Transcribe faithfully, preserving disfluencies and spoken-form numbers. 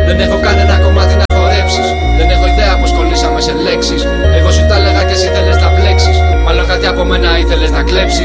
Δεν έχω κανένα κομμάτι να χορέψεις. Δεν έχω ιδέα πως κολλήσαμε σε λέξεις. Εγώ σου τα έλεγα και εσύ θέλες να μπλέξεις. Μάλλον κάτι από μένα ήθελες να κλέψεις.